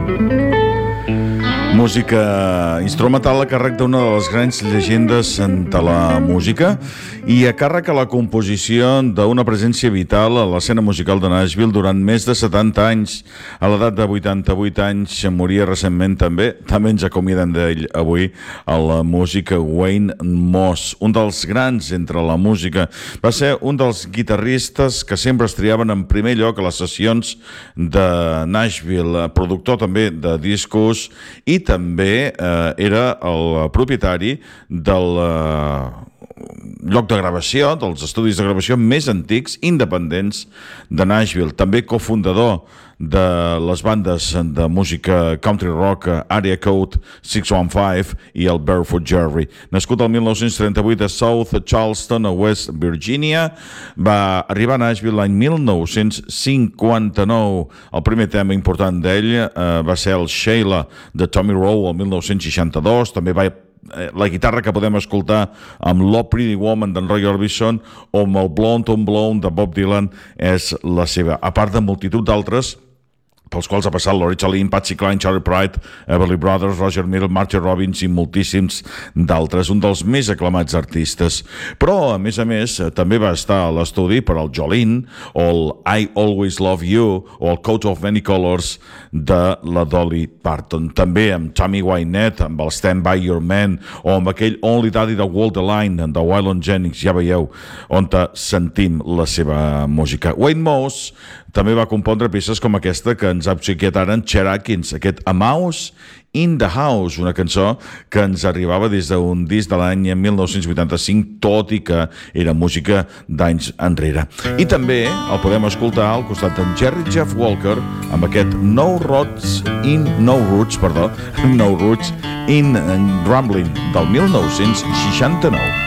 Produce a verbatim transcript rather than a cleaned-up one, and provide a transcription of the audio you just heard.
Música instrumental a càrrec d'una de les grans llegendes de la música i a càrrec a la composició d'una presència vital a l'escena musical de Nashville durant més de setanta anys. A l'edat de vuitanta-vuit anys moria recentment també, també ens acomiadem d'ell avui, el músic Wayne Moss, un dels grans entre la música. Va ser un dels guitarristes que sempre es triaven en primer lloc a les sessions de Nashville, productor també de discos i també eh, era el propietari del eh, lloc de gravació, dels estudis de gravació més antics, independents de Nashville. També cofundador de les bandes de música country rock Area Code sis cent quinze i el Barefoot Jerry. Nascut el mil nou-cents trenta-vuit a South Charleston, a West Virginia, va arribar a Nashville l'any mil nou-cents cinquanta-nou. El primer tema important d'ell eh, va ser el Sheila de Tommy Rowe el mil nou-cents seixanta-dos. També va la guitarra que podem escoltar amb Love Pretty Woman d'en Roy Orbison o amb el Blonde on Blonde de Bob Dylan és la seva, a part de multitud d'altres pels quals ha passat Loretta Lynn, Patsy Cline, Charlie Pride, Everly Brothers, Roger Middle, Marty Robbins i moltíssims d'altres, un dels més aclamats artistes. Però, a més a més, també va estar a l'estudi per al Jolene, o el I Always Love You, o el Coat of Many Colors de la Dolly Parton. També amb Tammy Wynette, amb el Stand By Your Man, o amb aquell Only Daddy de Walk the Line, de Waylon Jennings, ja veieu, on sentim la seva música. Wayne Moss també va compondre peces com aquesta que ens ha obsequiat ara en Chet Atkins, aquest A Mouse in the House, una cançó que ens arribava des d'un disc de l'any mil nou-cents vuitanta-cinc, tot i que era música d'anys enrere. I també el podem escoltar al costat d'en Jerry Jeff Walker amb aquest No Roots in No Roots, perdó, No Roots in Rambling del mil nou-cents seixanta-nou.